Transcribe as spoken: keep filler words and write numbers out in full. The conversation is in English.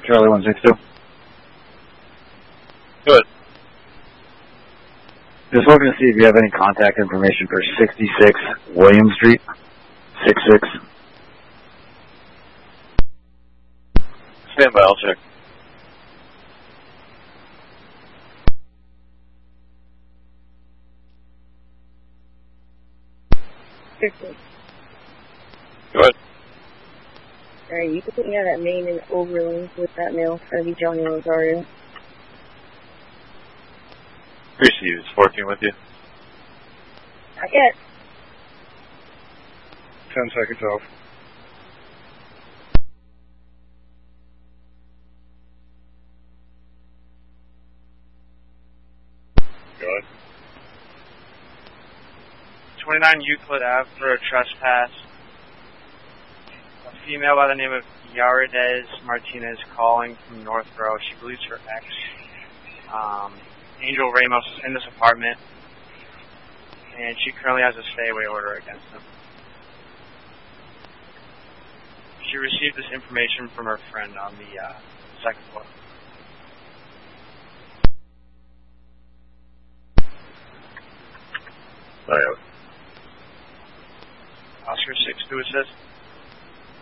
Charlie one six two. Good. Just looking to see if you have any contact information for sixty-six William Street. six six. Stand by, I'll check. Go ahead. Alright, you can put me on that main and overlink with that mail. It's going to be Johnny Rosario. Receive is working with you. Not yet. Ten seconds off. Go ahead. twenty-nine Euclid Avenue for a trespass. A female by the name of Yarides Martinez calling from North Row. She believes her ex, um, Angel Ramos, is in this apartment, and she currently has a stay-away order against him. She received this information from her friend on the uh, second floor. Alright. Oscar six to assist.